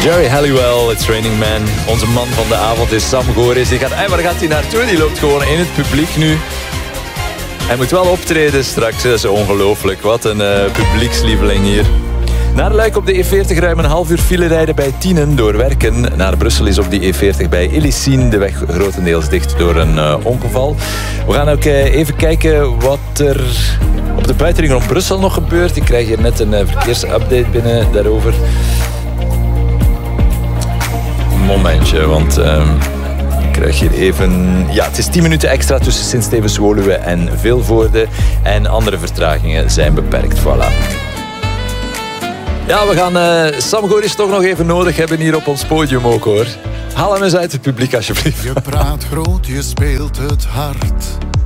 Jerry Halliwell, It's Raining Man. Onze man van de avond is Sam Goris. Waar gaat hij naartoe? Die loopt gewoon in het publiek nu. Hij moet wel optreden straks. Dat is ongelooflijk. Wat een publiekslieveling hier. Naar Luik op de E40 ruim een half uur file rijden bij Tienen door werken. Naar Brussel is op die E40 bij Illicine de weg grotendeels dicht door een ongeval. We gaan ook even kijken wat er op de buitenring rond Brussel nog gebeurt. Ik krijg hier net een verkeersupdate binnen daarover. Momentje, want ik krijg hier even... Ja, het is 10 minuten extra tussen Sint-Stevens-Woluwe en Vilvoorde. En andere vertragingen zijn beperkt. Voilà. Ja, we gaan Sam Goris toch nog even nodig hebben hier op ons podium ook, hoor. Haal hem eens uit het publiek, alsjeblieft. Je praat groot, je speelt het hard.